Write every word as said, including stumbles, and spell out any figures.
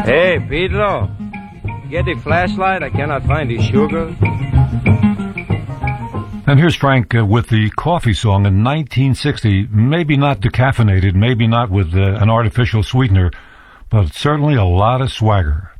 Hey, Pedro. Get the flashlight. I cannot find the sugar. And here's Frank uh, with the Coffee song in nineteen sixty. Maybe not decaffeinated, maybe not with uh, an artificial sweetener, but certainly a lot of swagger.